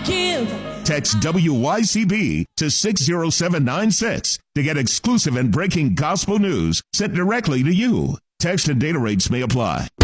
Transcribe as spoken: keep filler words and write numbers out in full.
give. Text W Y C B to six zero seven nine six to get exclusive and breaking gospel news sent directly to you. Text and data rates may apply.